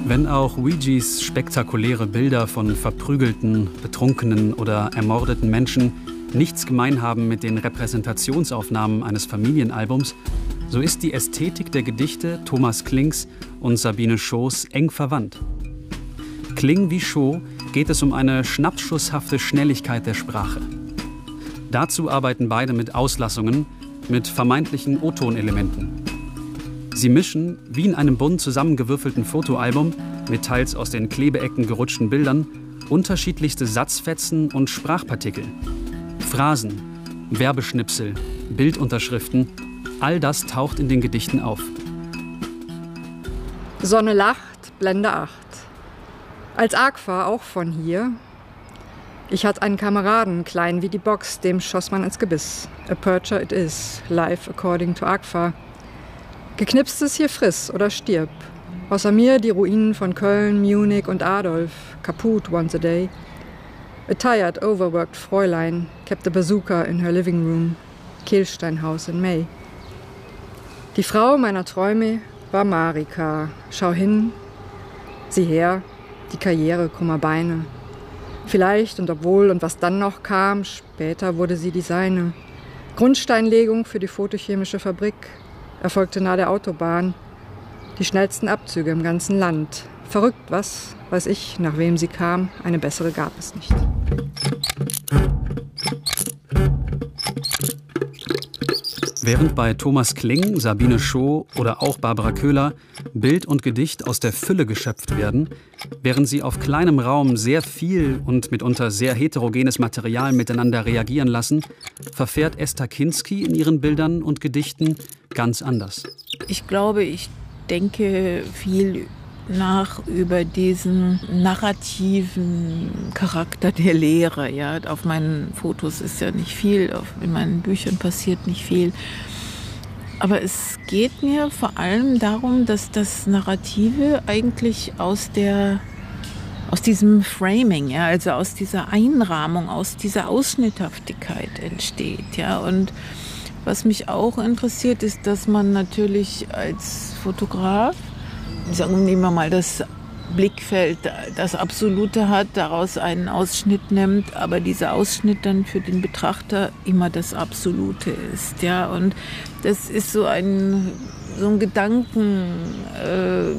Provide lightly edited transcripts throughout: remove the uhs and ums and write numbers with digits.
Wenn auch Ouijis spektakuläre Bilder von verprügelten, betrunkenen oder ermordeten Menschen nichts gemein haben mit den Repräsentationsaufnahmen eines Familienalbums, so ist die Ästhetik der Gedichte Thomas Klings und Sabine Schoos eng verwandt. Kling wie Schoo geht es um eine schnappschusshafte Schnelligkeit der Sprache. Dazu arbeiten beide mit Auslassungen, mit vermeintlichen O-Ton-Elementen. Sie mischen, wie in einem bunt zusammengewürfelten Fotoalbum, mit teils aus den Klebeecken gerutschten Bildern, unterschiedlichste Satzfetzen und Sprachpartikel. Phrasen, Werbeschnipsel, Bildunterschriften, all das taucht in den Gedichten auf. Sonne lacht, Blende 8. Als Agfa, auch von hier. Ich hatte einen Kameraden, klein wie die Box, dem schoss man ins Gebiss. A Percher it is, life according to Agfa. Geknipstes hier friss oder stirb. Außer mir die Ruinen von Köln, Munich und Adolf. Kaput once a day. A tired, overworked Fräulein kept a bazooka in her living room. Kehlsteinhaus in May. Die Frau meiner Träume war Marika. Schau hin, sieh her, die Karriere krummer Beine. Vielleicht und obwohl und was dann noch kam, später wurde sie die seine. Grundsteinlegung für die photochemische Fabrik erfolgte nahe der Autobahn. Die schnellsten Abzüge im ganzen Land. Verrückt, was, weiß ich, nach wem sie kam. Eine bessere gab es nicht. Während bei Thomas Kling, Sabine Schoo oder auch Barbara Köhler Bild und Gedicht aus der Fülle geschöpft werden, während sie auf kleinem Raum sehr viel und mitunter sehr heterogenes Material miteinander reagieren lassen, verfährt Esther Kinski in ihren Bildern und Gedichten ganz anders. Ich glaube, ich denke viel nach über diesen narrativen Charakter der Lehre. Ja, auf meinen Fotos ist ja nicht viel, in meinen Büchern passiert nicht viel. Aber es geht mir vor allem darum, dass das Narrative eigentlich aus diesem Framing, ja, also aus dieser Einrahmung, aus dieser Ausschnitthaftigkeit entsteht. Ja, und was mich auch interessiert, ist, dass man natürlich als Fotograf, nehmen wir mal das Blickfeld, das Absolute hat, daraus einen Ausschnitt nimmt, aber dieser Ausschnitt dann für den Betrachter immer das Absolute ist. Ja? Und das ist so ein Gedankenfolge,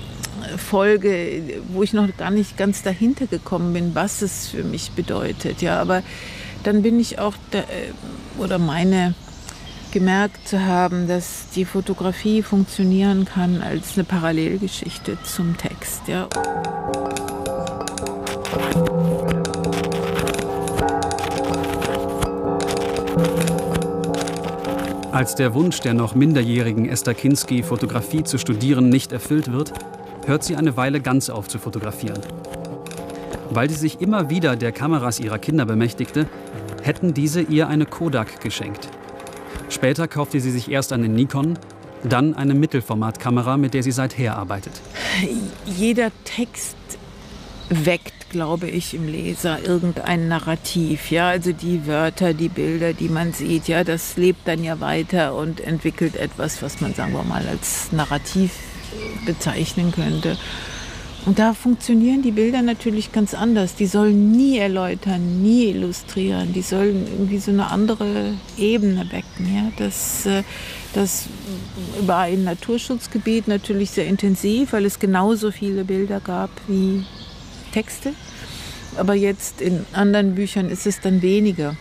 wo ich noch gar nicht ganz dahinter gekommen bin, was es für mich bedeutet. Ja? Aber dann bin ich auch, meine gemerkt zu haben, dass die Fotografie funktionieren kann als eine Parallelgeschichte zum Text. Ja. Als der Wunsch der noch minderjährigen Esther Kinski, Fotografie zu studieren, nicht erfüllt wird, hört sie eine Weile ganz auf zu fotografieren. Weil sie sich immer wieder der Kameras ihrer Kinder bemächtigte, hätten diese ihr eine Kodak geschenkt. Später kaufte sie sich erst eine Nikon, dann eine Mittelformatkamera, mit der sie seither arbeitet. Jeder Text weckt, glaube ich, im Leser irgendein Narrativ. Ja? Also die Wörter, die Bilder, die man sieht, ja, das lebt dann ja weiter und entwickelt etwas, was man, sagen wir mal, als Narrativ bezeichnen könnte. Und da funktionieren die Bilder natürlich ganz anders. Die sollen nie erläutern, nie illustrieren. Die sollen irgendwie so eine andere Ebene wecken. Ja? Das über ein Naturschutzgebiet natürlich sehr intensiv, weil es genauso viele Bilder gab wie Texte. Aber jetzt in anderen Büchern ist es dann weniger.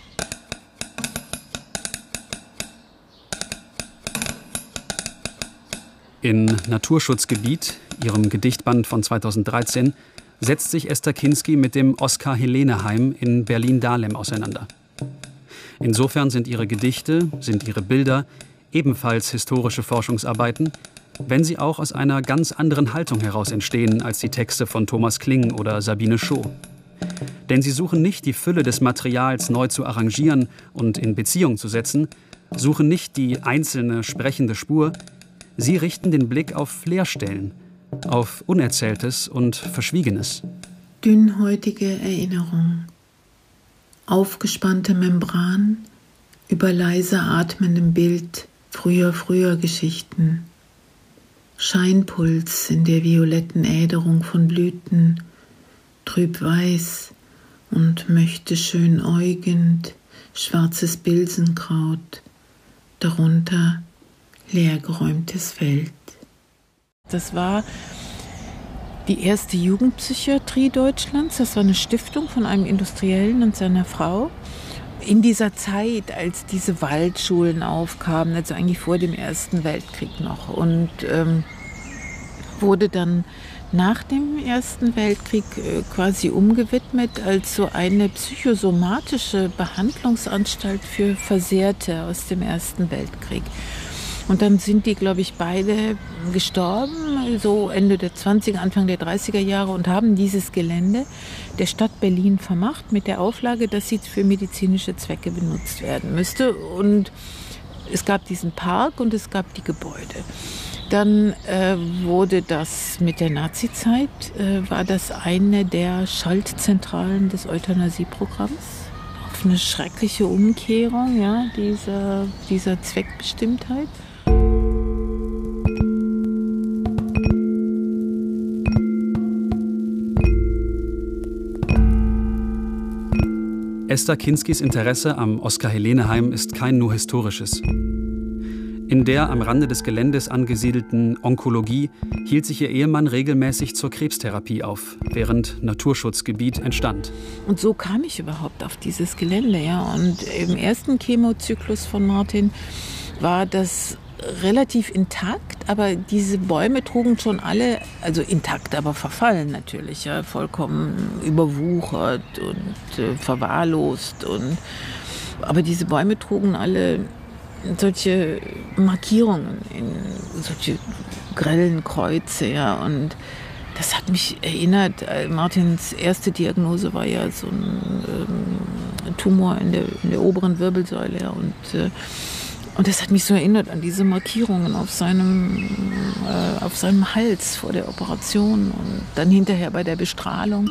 In Naturschutzgebiet, ihrem Gedichtband von 2013, setzt sich Esther Kinski mit dem Oskar-Helene-Heim in Berlin-Dahlem auseinander. Insofern sind ihre Gedichte, sind ihre Bilder ebenfalls historische Forschungsarbeiten, wenn sie auch aus einer ganz anderen Haltung heraus entstehen als die Texte von Thomas Kling oder Sabine Schoo. Denn sie suchen nicht die Fülle des Materials neu zu arrangieren und in Beziehung zu setzen, suchen nicht die einzelne sprechende Spur, sie richten den Blick auf Leerstellen, auf Unerzähltes und Verschwiegenes. Dünnhäutige Erinnerung, aufgespannte Membran über leise atmendem Bild früher Geschichten. Scheinpuls in der violetten Äderung von Blüten, trüb weiß und möchte schön äugend, schwarzes Bilsenkraut, darunter leergeräumtes Feld. Das war die erste Jugendpsychiatrie Deutschlands. Das war eine Stiftung von einem Industriellen und seiner Frau. In dieser Zeit, als diese Waldschulen aufkamen, also eigentlich vor dem Ersten Weltkrieg noch, und wurde dann nach dem Ersten Weltkrieg quasi umgewidmet als so eine psychosomatische Behandlungsanstalt für Versehrte aus dem Ersten Weltkrieg. Und dann sind die, glaube ich, beide gestorben, so Ende der 20er, Anfang der 30er Jahre, und haben dieses Gelände der Stadt Berlin vermacht mit der Auflage, dass sie für medizinische Zwecke benutzt werden müsste. Und es gab diesen Park und es gab die Gebäude. Dann wurde das mit der Nazizeit, war das eine der Schaltzentralen des Euthanasieprogramms. Auf eine schreckliche Umkehrung, ja, dieser Zweckbestimmtheit. Esther Kinskis Interesse am Oskar-Helene-Heim ist kein nur historisches. In der am Rande des Geländes angesiedelten Onkologie hielt sich ihr Ehemann regelmäßig zur Krebstherapie auf, während Naturschutzgebiet entstand. Und so kam ich überhaupt auf dieses Gelände, ja. Und im ersten Chemozyklus von Martin war das relativ intakt, aber diese Bäume trugen schon alle, also intakt, aber verfallen natürlich, ja, vollkommen überwuchert und verwahrlost. Aber diese Bäume trugen alle solche Markierungen, in solche grellen Kreuze, ja, und das hat mich erinnert. Martins erste Diagnose war ja so ein Tumor in der oberen Wirbelsäule, ja, und das hat mich so erinnert an diese Markierungen auf seinem Hals vor der Operation und dann hinterher bei der Bestrahlung.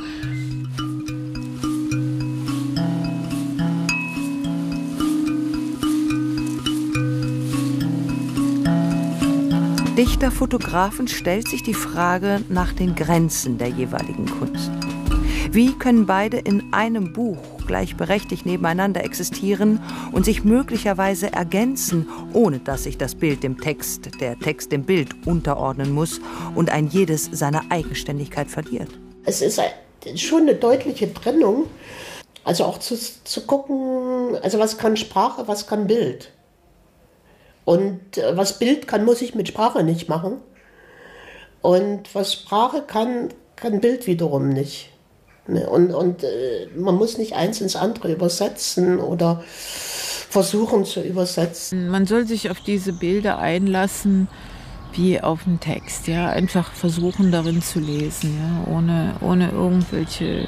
Dichter-Fotografen stellt sich die Frage nach den Grenzen der jeweiligen Kunst. Wie können beide in einem Buch gleichberechtigt nebeneinander existieren und sich möglicherweise ergänzen, ohne dass sich das Bild dem Text, der Text dem Bild unterordnen muss und ein jedes seine Eigenständigkeit verliert? Es ist schon eine deutliche Trennung, also auch zu gucken, also was kann Sprache, was kann Bild. Und was Bild kann, muss ich mit Sprache nicht machen. Und was Sprache kann Bild wiederum nicht. Und man muss nicht eins ins andere übersetzen oder versuchen zu übersetzen. Man soll sich auf diese Bilder einlassen wie auf einen Text. Ja? Einfach versuchen, darin zu lesen, ja? ohne irgendwelche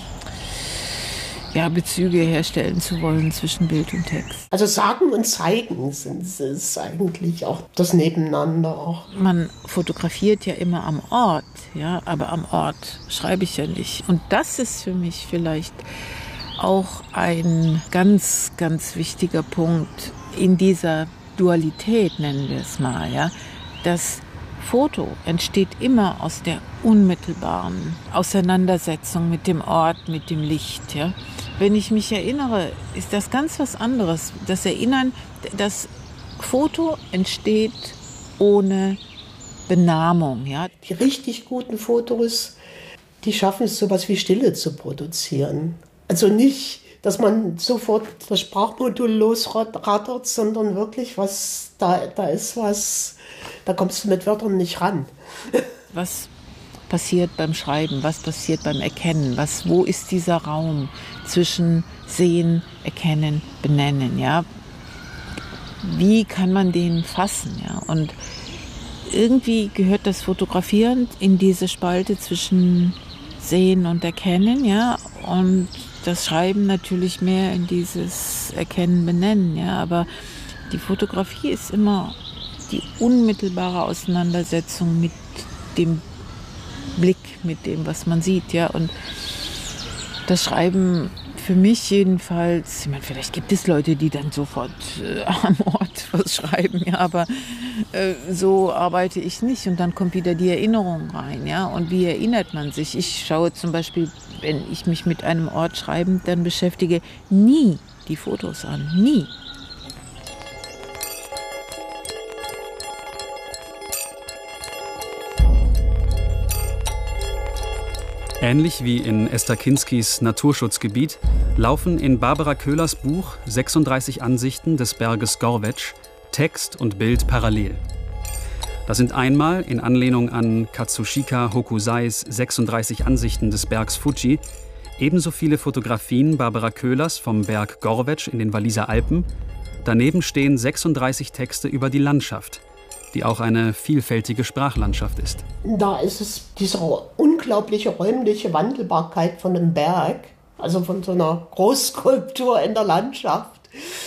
Bezüge herstellen zu wollen zwischen Bild und Text. Also Sagen und Zeigen ist eigentlich auch das Nebeneinander auch. Man fotografiert ja immer am Ort, ja, aber am Ort schreibe ich ja nicht. Und das ist für mich vielleicht auch ein ganz, ganz wichtiger Punkt in dieser Dualität, nennen wir es mal, ja. Das Foto entsteht immer aus der unmittelbaren Auseinandersetzung mit dem Ort, mit dem Licht, ja. Wenn ich mich erinnere, ist das ganz was anderes. Das Erinnern, das Foto entsteht ohne Benahmung. Ja. Die richtig guten Fotos, die schaffen es, sowas wie Stille zu produzieren. Also nicht, dass man sofort das Sprachmodul losrattert, sondern wirklich, was da ist, da kommst du mit Wörtern nicht ran. Was passiert beim Schreiben, was passiert beim Erkennen, wo ist dieser Raum zwischen Sehen, Erkennen, Benennen, ja? Wie kann man den fassen, ja? Und irgendwie gehört das Fotografieren in diese Spalte zwischen Sehen und Erkennen, ja? Und das Schreiben natürlich mehr in dieses Erkennen, Benennen, ja? Aber die Fotografie ist immer die unmittelbare Auseinandersetzung mit dem Blick, mit dem, was man sieht, ja, und das Schreiben für mich jedenfalls, ich meine, vielleicht gibt es Leute, die dann sofort am Ort Fotos schreiben, ja, aber so arbeite ich nicht. Und dann kommt wieder die Erinnerung rein, ja. Und wie erinnert man sich? Ich schaue zum Beispiel, wenn ich mich mit einem Ort schreibend dann beschäftige, nie die Fotos an, nie. Ähnlich wie in Esther Kinskis Naturschutzgebiet laufen in Barbara Köhlers Buch 36 Ansichten des Berges Gorvetsch Text und Bild parallel. Das sind einmal, in Anlehnung an Katsushika Hokusais 36 Ansichten des Bergs Fuji, ebenso viele Fotografien Barbara Köhlers vom Berg Gorvetsch in den Walliser Alpen. Daneben stehen 36 Texte über die Landschaft, die auch eine vielfältige Sprachlandschaft ist. Da ist es diese unglaubliche räumliche Wandelbarkeit von einem Berg, also von so einer Großskulptur in der Landschaft,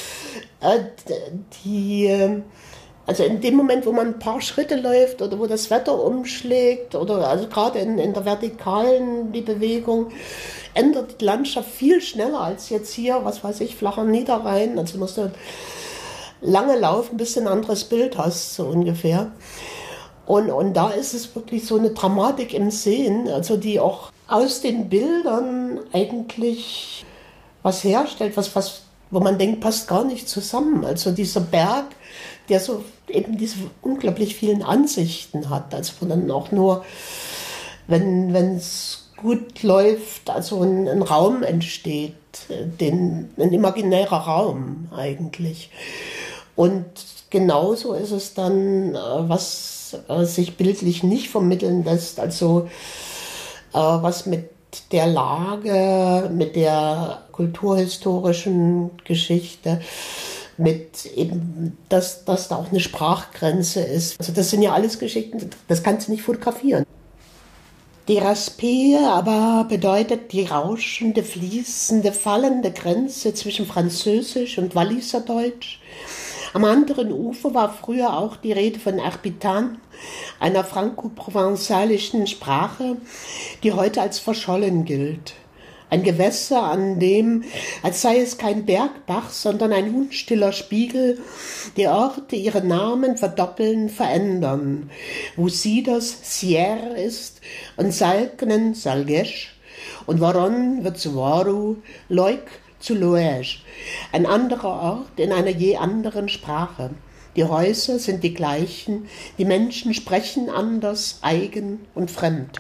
also in dem Moment, wo man ein paar Schritte läuft oder wo das Wetter umschlägt oder also gerade in der Vertikalen die Bewegung, ändert die Landschaft viel schneller als jetzt hier, was weiß ich, flacher Niederrhein. Also musst du lange laufen, bis du ein anderes Bild hast, so ungefähr. Und da ist es wirklich so eine Dramatik im Sehen, also die auch aus den Bildern eigentlich was herstellt, wo man denkt, passt gar nicht zusammen. Also dieser Berg, der so eben diese unglaublich vielen Ansichten hat, also wo dann auch nur, wenn es gut läuft, also ein Raum entsteht, ein imaginärer Raum eigentlich. Und genauso ist es dann, was sich bildlich nicht vermitteln lässt, also was mit der Lage, mit der kulturhistorischen Geschichte, mit eben, dass da auch eine Sprachgrenze ist. Also das sind ja alles Geschichten, das kannst du nicht fotografieren. Die Raspe aber bedeutet die rauschende, fließende, fallende Grenze zwischen Französisch und Walliserdeutsch. Am anderen Ufer war früher auch die Rede von Erpitan, einer franco-provenzalischen Sprache, die heute als verschollen gilt. Ein Gewässer, an dem, als sei es kein Bergbach, sondern ein unstiller Spiegel, die Orte ihre Namen verdoppeln, verändern, wo Siders Sierre ist und Salkenen Salgesch und Voron wird zu Waru, Leuk zu Loège, ein anderer Ort in einer je anderen Sprache. Die Häuser sind die gleichen, die Menschen sprechen anders, eigen und fremd.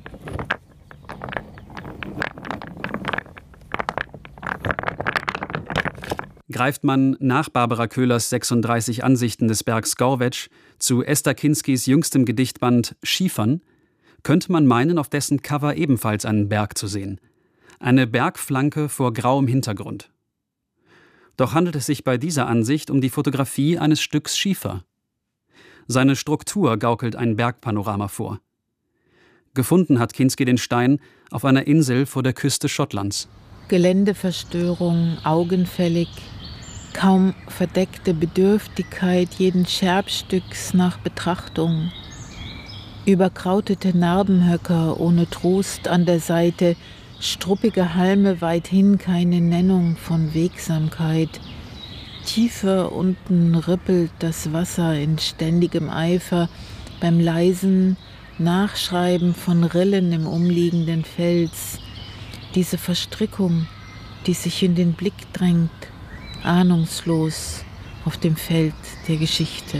Greift man nach Barbara Köhlers 36 Ansichten des Bergs Gorvetsch zu Esther Kinskis jüngstem Gedichtband Schiefern, könnte man meinen, auf dessen Cover ebenfalls einen Berg zu sehen. Eine Bergflanke vor grauem Hintergrund. Doch handelt es sich bei dieser Ansicht um die Fotografie eines Stücks Schiefer. Seine Struktur gaukelt ein Bergpanorama vor. Gefunden hat Kinski den Stein auf einer Insel vor der Küste Schottlands. Geländeverstörung, augenfällig, kaum verdeckte Bedürftigkeit jeden Scherbstücks nach Betrachtung. Überkrautete Narbenhöcker ohne Trost an der Seite, struppige Halme weithin keine Nennung von Wegsamkeit. Tiefer unten rippelt das Wasser in ständigem Eifer beim leisen Nachschreiben von Rillen im umliegenden Fels. Diese Verstrickung, die sich in den Blick drängt, ahnungslos auf dem Feld der Geschichte.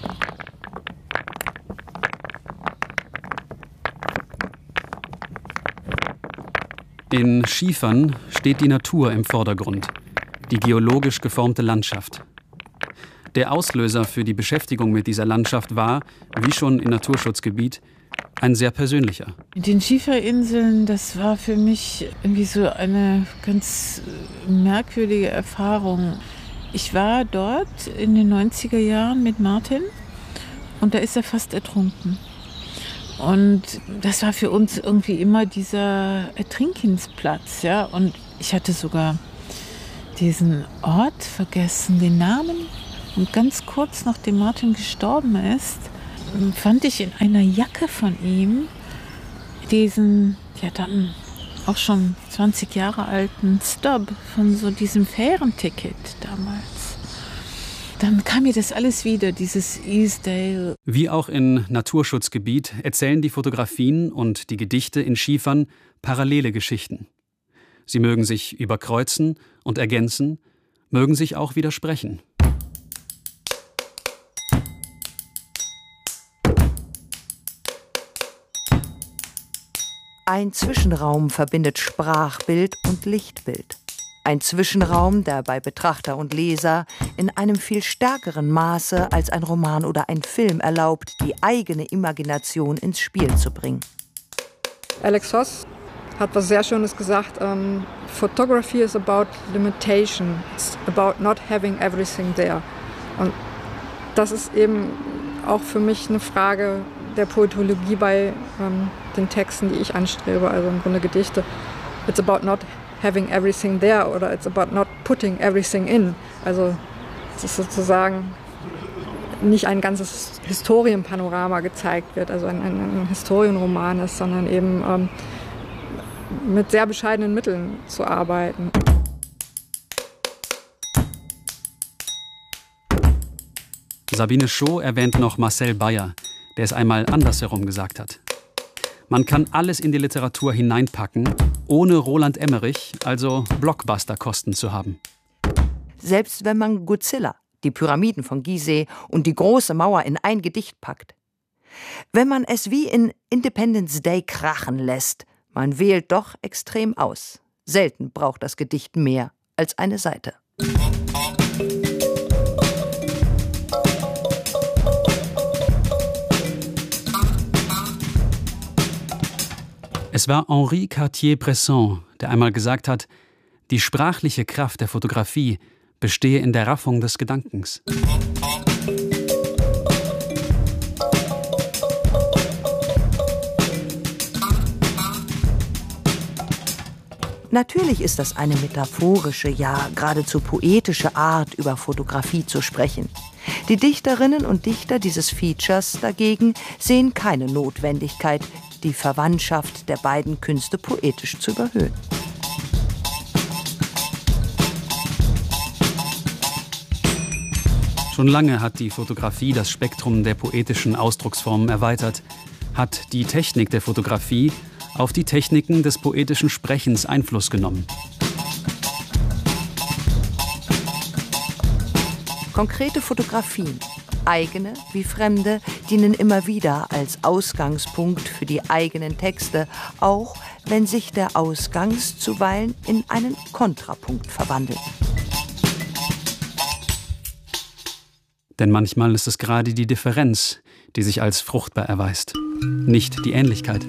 In Schiefern steht die Natur im Vordergrund, die geologisch geformte Landschaft. Der Auslöser für die Beschäftigung mit dieser Landschaft war, wie schon im Naturschutzgebiet, ein sehr persönlicher. Mit den Schieferinseln, das war für mich irgendwie so eine ganz merkwürdige Erfahrung. Ich war dort in den 90er Jahren mit Martin und da ist er fast ertrunken. Und das war für uns irgendwie immer dieser Ertrinkensplatz, ja. Und ich hatte sogar diesen Ort vergessen, den Namen. Und ganz kurz nachdem Martin gestorben ist, fand ich in einer Jacke von ihm diesen, ja dann auch schon 20 Jahre alten Stub von so diesem Fährenticket damals. dann kam mir das alles wieder, dieses Easdale. Wie auch in Naturschutzgebiet erzählen die Fotografien und die Gedichte in Schiefern parallele Geschichten. Sie mögen sich überkreuzen und ergänzen, mögen sich auch widersprechen. Ein Zwischenraum verbindet Sprachbild und Lichtbild. Ein Zwischenraum, der bei Betrachter und Leser in einem viel stärkeren Maße als ein Roman oder ein Film erlaubt, die eigene Imagination ins Spiel zu bringen. Alex Hoss hat was sehr Schönes gesagt. Photography is about limitation. It's about not having everything there. Und das ist eben auch für mich eine Frage der Poetologie bei den Texten, die ich anstrebe, also im Grunde Gedichte. It's about not having everything there oder it's about not putting everything in. Also es ist sozusagen nicht ein ganzes Historienpanorama gezeigt wird, also ein Historienroman ist, sondern eben mit sehr bescheidenen Mitteln zu arbeiten. Sabine Scho erwähnt noch Marcel Beyer, der es einmal andersherum gesagt hat. Man kann alles in die Literatur hineinpacken, ohne Roland Emmerich, also Blockbuster-Kosten zu haben. Selbst wenn man Godzilla, die Pyramiden von Gizeh und die große Mauer in ein Gedicht packt. Wenn man es wie in Independence Day krachen lässt, man wählt doch extrem aus. Selten braucht das Gedicht mehr als eine Seite. Es war Henri Cartier-Bresson, der einmal gesagt hat, die sprachliche Kraft der Fotografie bestehe in der Raffung des Gedankens. Natürlich ist das eine metaphorische, ja geradezu poetische Art, über Fotografie zu sprechen. Die Dichterinnen und Dichter dieses Features dagegen sehen keine Notwendigkeit, die Verwandtschaft der beiden Künste poetisch zu überhöhen. Schon lange hat die Fotografie das Spektrum der poetischen Ausdrucksformen erweitert, hat die Technik der Fotografie auf die Techniken des poetischen Sprechens Einfluss genommen. Konkrete Fotografien, eigene wie fremde, dienen immer wieder als Ausgangspunkt für die eigenen Texte, auch wenn sich der Ausgangs zuweilen in einen Kontrapunkt verwandelt. Denn manchmal ist es gerade die Differenz, die sich als fruchtbar erweist, nicht die Ähnlichkeit.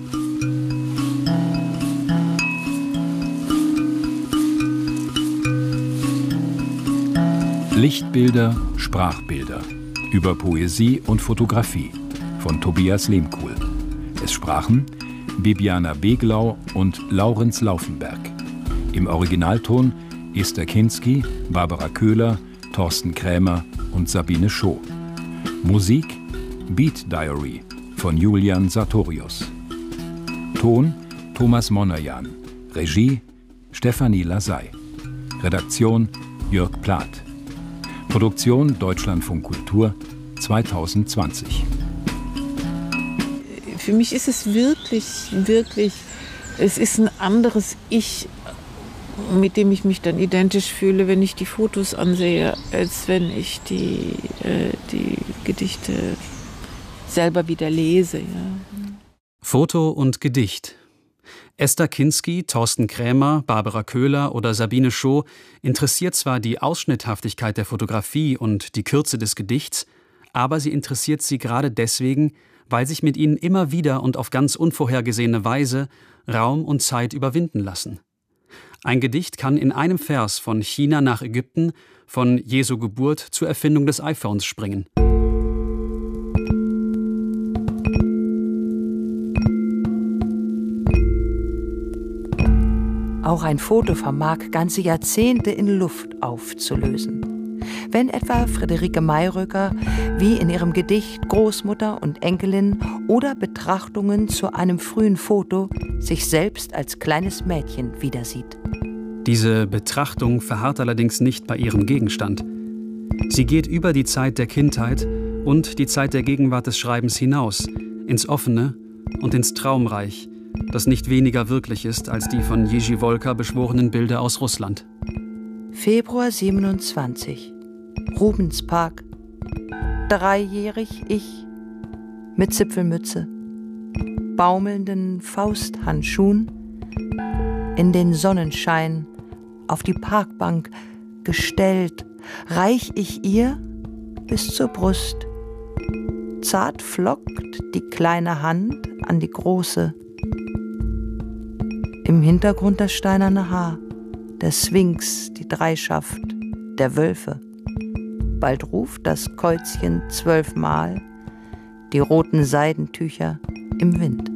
Lichtbilder, Sprachbilder. Über Poesie und Fotografie von Tobias Lehmkuhl. Es sprachen Bibiana Beglau und Laurenz Laufenberg. Im Originalton Esther Kinski, Barbara Köhler, Thorsten Krämer und Sabine Scho. Musik Beat Diary von Julian Sartorius. Ton Thomas Monajan. Regie Stefanie Lasey. Redaktion Jörg Plath. Produktion Deutschlandfunk Kultur 2020. Für mich ist es wirklich, es ist ein anderes Ich, mit dem ich mich dann identisch fühle, wenn ich die Fotos ansehe, als wenn ich die Gedichte selber wieder lese. Ja. Foto und Gedicht. Esther Kinski, Thorsten Krämer, Barbara Köhler oder Sabine Scho interessiert zwar die Ausschnitthaftigkeit der Fotografie und die Kürze des Gedichts, aber sie interessiert sie gerade deswegen, weil sich mit ihnen immer wieder und auf ganz unvorhergesehene Weise Raum und Zeit überwinden lassen. Ein Gedicht kann in einem Vers von China nach Ägypten, von Jesu Geburt zur Erfindung des iPhones springen. Auch ein Foto vermag ganze Jahrzehnte in Luft aufzulösen. Wenn etwa Friederike Mayröcker wie in ihrem Gedicht Großmutter und Enkelin oder Betrachtungen zu einem frühen Foto sich selbst als kleines Mädchen wiedersieht. Diese Betrachtung verharrt allerdings nicht bei ihrem Gegenstand. Sie geht über die Zeit der Kindheit und die Zeit der Gegenwart des Schreibens hinaus, ins Offene und ins Traumreich, das nicht weniger wirklich ist als die von Jiří Wolka beschworenen Bilder aus Russland. Februar 27. Rubenspark. 3-jährig ich mit Zipfelmütze, baumelnden Fausthandschuhen, in den Sonnenschein auf die Parkbank gestellt, reich ich ihr bis zur Brust. Zart flockt die kleine Hand an die große. Im Hintergrund das steinerne Haar, der Sphinx, die Dreischaft, der Wölfe. Bald ruft das Käuzchen 12-mal, die roten Seidentücher im Wind.